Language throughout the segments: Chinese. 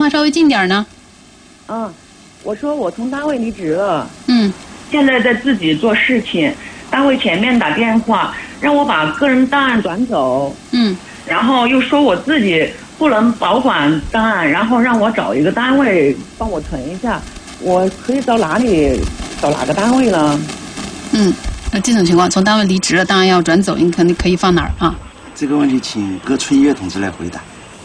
话稍微近点呢。 我说我从单位离职了， 现在在自己做事情，单位前面打电话让我把个人档案转走，然后又说我自己不能保管档案，然后让我找一个单位帮我存一下，我可以找哪个单位呢？ 那这种情况从单位离职了，当然要转走，你肯定可以放哪儿啊？ 这个问题请葛春月同志来回答。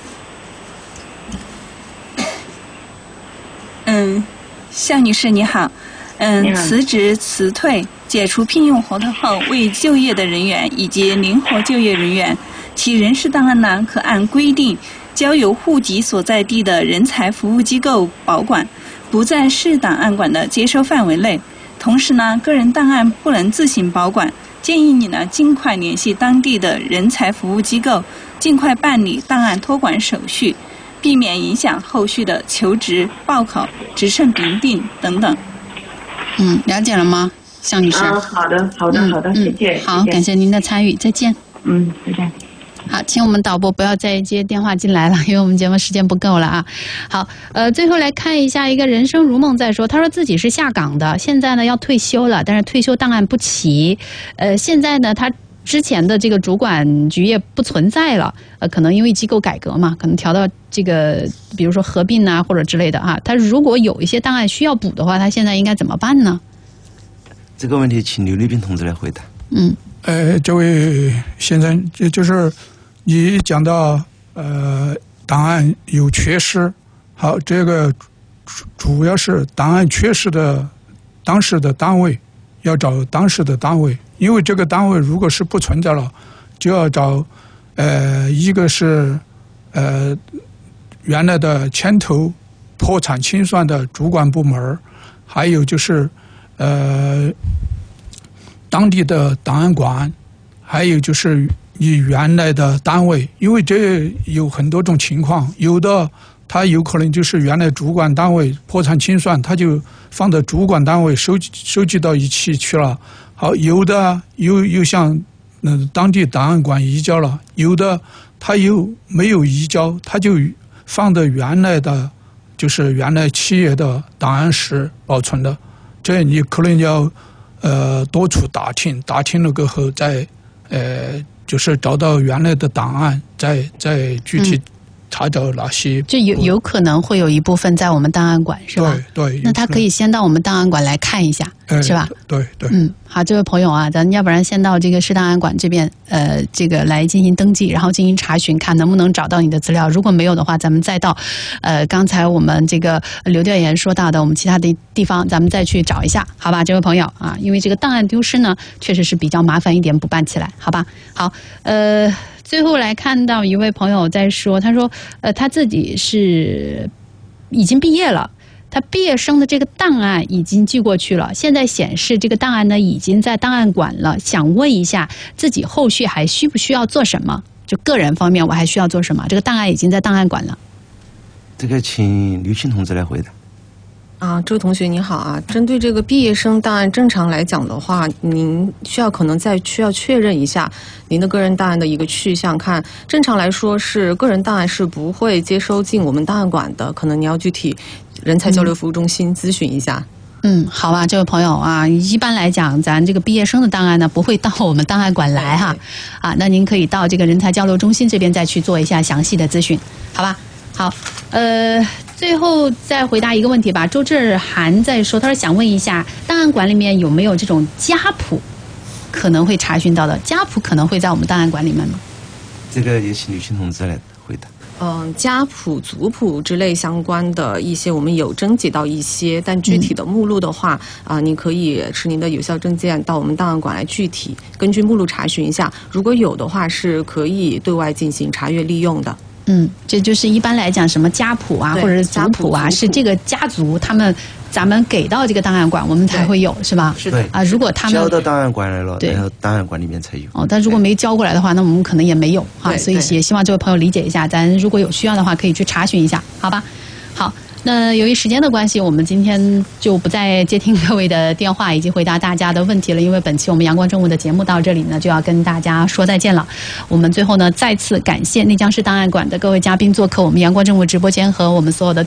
向女士你好，辞职、辞退、解除聘用合同后未就业的人员以及灵活就业人员，其人事档案呢可按规定交由户籍所在地的人才服务机构保管，不在市档案馆的接收范围内。同时呢，个人档案不能自行保管，建议你呢尽快联系当地的人才服务机构，尽快办理档案托管手续，避免影响后续的求职、报考、职称评定等等。 了解了吗，向女士？ 好的，谢谢。 好，感谢您的参与，再见。 再见。 好，请我们导播不要再接电话进来了，因为我们节目时间不够了啊。好，最后来看一下一个人生如梦在说，他说自己是下岗的，现在呢要退休了，但是退休档案不齐，现在呢他之前的这个主管局也不存在了，可能因为机构改革嘛，可能调到这个比如说合并啊或者之类的啊，他如果有一些档案需要补的话，他现在应该怎么办呢？ 这个问题请刘立斌同志来回答。 这位先生，就是你讲到档案有缺失，好，这个主要是档案缺失的当时的单位要找当时的单位，因为这个单位如果是不存在了，就要找一个是原来的牵头破产清算的主管部门，还有就是当地的档案馆，还有就是你原来的单位，因为这有很多种情况，有的他有可能就是原来主管单位破产清算，他就放到主管单位收集到一起去了。好，有的又向当地档案馆移交了，有的他又没有移交，他就放到原来的就是原来企业的档案室保存的。这你可能要多处打听了过后再就是找到原来的档案，再具体查找哪些。 就有可能会有一部分在我们档案馆，是吧？ 对。 那他可以先到我们档案馆来看一下，是吧？ 对。 好，这位朋友啊，咱要不然先到这个市档案馆这边，这个来进行登记，然后进行查询，看能不能找到你的资料。如果没有的话，咱们再到刚才我们这个刘调研说到的我们其他的地方，咱们再去找一下，好吧？这位朋友啊，因为这个档案丢失呢，确实是比较麻烦一点，补办起来，好吧？好，最后来看到一位朋友在说，他说他自己是已经毕业了。他毕业生的这个档案已经寄过去了，现在显示这个档案呢已经在档案馆了，想问一下自己后续还需不需要做什么？就个人方面我还需要做什么？这个档案已经在档案馆了。 这个请刘庆同志来回答。 这位同学你好啊，针对这个毕业生档案，正常来讲的话，您可能需要确认一下您的个人档案的一个去向，看正常来说是个人档案是不会接收进我们档案馆的，可能你要具体人才交流服务中心咨询一下。 好吧，这位朋友啊，一般来讲，咱这个毕业生的档案呢，不会到我们档案馆来哈，那您可以到这个人才交流中心这边再去做一下详细的咨询，好吧？好，最后再回答一个问题吧。周志涵在说，他说想问一下，档案馆里面有没有这种家谱可能会查询到的？家谱可能会在我们档案馆里面吗？ 这个也请吕青同志来回答。 家谱、族谱之类相关的一些，我们有征集到一些，但具体的目录的话，你可以持您的有效证件到我们档案馆来具体根据目录查询一下。如果有的话，是可以对外进行查阅利用的。 这就是一般来讲，什么家谱啊，或者是族谱啊，是这个家族咱们给到这个档案馆，我们才会有，是吧？ 是的啊，如果他们交到档案馆来了，然后档案馆里面才有。 但如果没交过来的话，那我们可能也没有哈，所以也希望这位朋友理解一下，咱如果有需要的话，可以去查询一下，好吧？好。那由于时间的关系，我们今天就不再接听各位的电话以及回答大家的问题了，因为本期我们阳光正午的节目到这里呢就要跟大家说再见了。我们最后呢再次感谢内江市档案馆的各位嘉宾做客我们阳光正午直播间和我们所有的